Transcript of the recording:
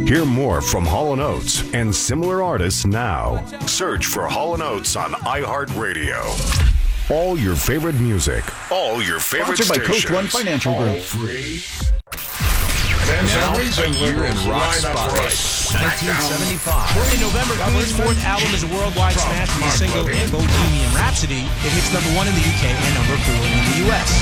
Hear more from Hall & Oates and similar artists now. Search for Hall & Oates on iHeartRadio. All your favorite music, all your favorite Sponsored by stations. Coast One Financial Group. Free. Now, a year in rock spotlight. 1975. In November, Queen's fourth album is a worldwide smash with the single Bohemian Rhapsody. It hits number 1 in the UK and number 4 in the US.